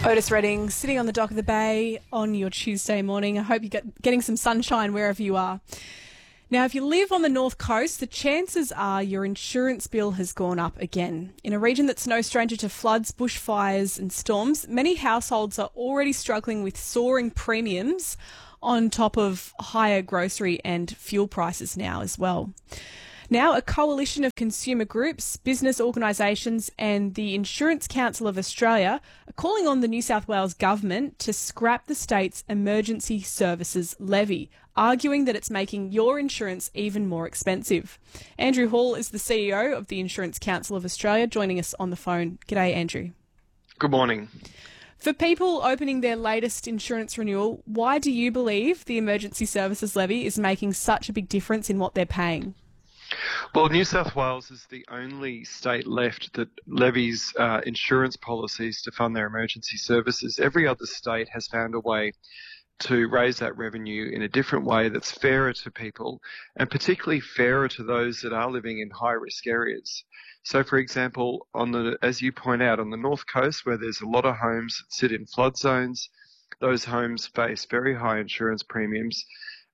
Otis Redding, sitting on the dock of the bay on your Tuesday morning. I hope you're getting some sunshine wherever you are. Now, if you live on the North Coast, the chances are your insurance bill has gone up again. In a region that's no stranger to floods, bushfires and storms, many households are already struggling with soaring premiums on top of higher grocery and fuel prices now as well. Now, a coalition of consumer groups, business organisations and the Insurance Council of Australia are calling on the New South Wales government to scrap the state's emergency services levy, arguing that it's making your insurance even more expensive. Andrew Hall is the CEO of the Insurance Council of Australia, joining us on the phone. G'day, Andrew. Good morning. For people opening their latest insurance renewal, why do you believe the emergency services levy is making such a big difference in what they're paying? Well, New South Wales is the only state left that levies insurance policies to fund their emergency services. Every other state has found a way to raise that revenue in a different way that's fairer to people and particularly fairer to those that are living in high-risk areas. So, for example, as you point out, on the North Coast, where there's a lot of homes that sit in flood zones, those homes face very high insurance premiums.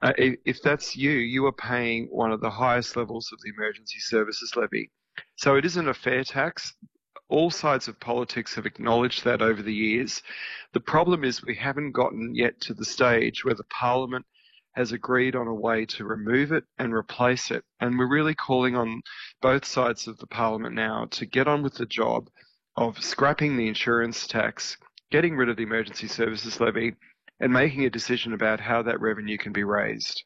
If that's you are paying one of the highest levels of the emergency services levy. So it isn't a fair tax. All sides of politics have acknowledged that over the years. The problem is we haven't gotten yet to the stage where the Parliament has agreed on a way to remove it and replace it. And we're really calling on both sides of the Parliament now to get on with the job of scrapping the insurance tax, getting rid of the emergency services levy, and making a decision about how that revenue can be raised.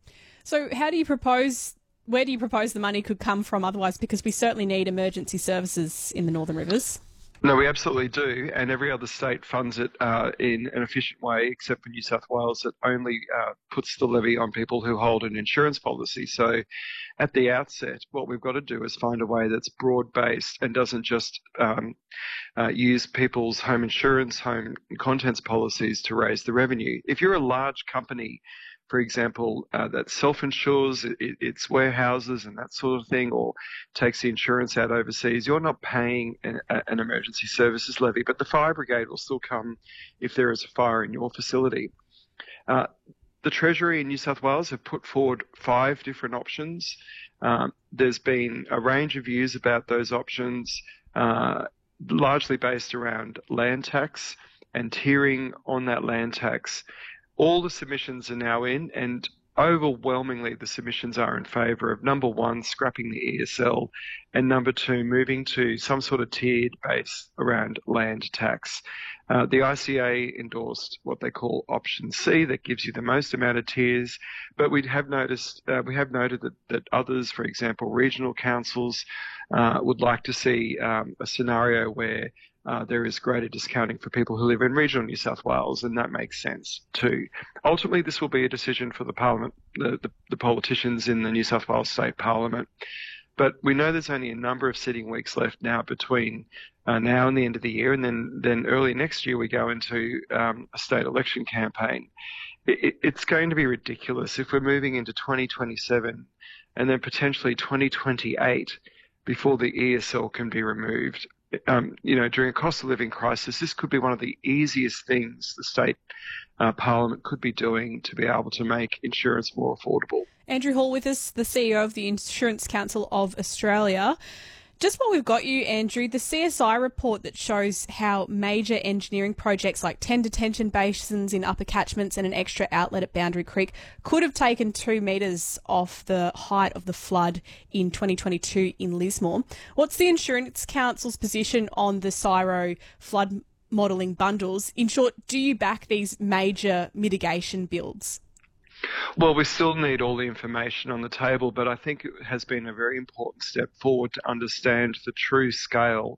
So where do you propose the money could come from otherwise? Because we certainly need emergency services in the Northern Rivers. No, we absolutely do, and every other state funds it in an efficient way, except for New South Wales, that only puts the levy on people who hold an insurance policy. So at the outset, what we've got to do is find a way that's broad-based and doesn't just use people's home insurance, home contents policies to raise the revenue. If you're a large company, for example, that self-insures its warehouses and that sort of thing, or takes the insurance out overseas, you're not paying an emergency services levy, but the fire brigade will still come if there is a fire in your facility. The Treasury in New South Wales have put forward 5 different options. There's been a range of views about those options, largely based around land tax and tiering on that land tax. All the submissions are now in, and overwhelmingly the submissions are in favour of, number 1, scrapping the ESL, and number 2, moving to some sort of tiered base around land tax. The ICA endorsed what they call option C, that gives you the most amount of tiers, but we have noted that others, for example, regional councils, would like to see a scenario where there is greater discounting for people who live in regional New South Wales, and that makes sense too. Ultimately, this will be a decision for the Parliament, the politicians in the New South Wales State Parliament. But we know there's only a number of sitting weeks left now between now and the end of the year, and then early next year we go into a state election campaign. It's going to be ridiculous if we're moving into 2027 and then potentially 2028 before the ESL can be removed. During a cost of living crisis, this could be one of the easiest things the state Parliament could be doing to be able to make insurance more affordable. Andrew Hall with us, the CEO of the Insurance Council of Australia. Just while we've got you, Andrew, the CSI report that shows how major engineering projects like 10 detention basins in upper catchments and an extra outlet at Boundary Creek could have taken 2 metres off the height of the flood in 2022 in Lismore. What's the Insurance Council's position on the CSIRO flood modelling bundles? In short, do you back these major mitigation builds? Well, we still need all the information on the table, but I think it has been a very important step forward to understand the true scale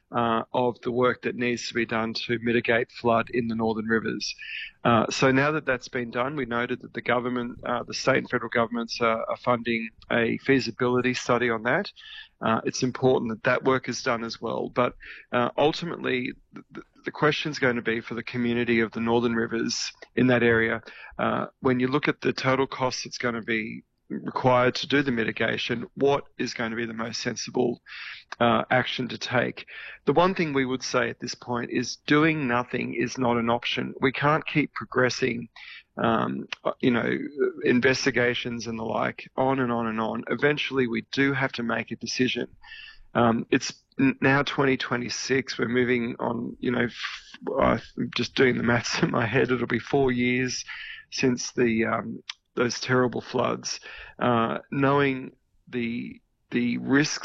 of the work that needs to be done to mitigate flood in the Northern Rivers. So now that that's been done, we noted that the government, the state and federal governments are funding a feasibility study on that. It's important that that work is done as well. But ultimately, the question is going to be for the community of the Northern Rivers in that area. When you look at the total cost that's going to be required to do the mitigation, what is going to be the most sensible action to take. The one thing we would say at this point is doing nothing is not an option. We can't keep progressing investigations and the like, on and on and on. Eventually, we do have to make a decision. It's now 2026. We're moving on, I'm just doing the maths in my head. It'll be 4 years since those terrible floods. Knowing the risks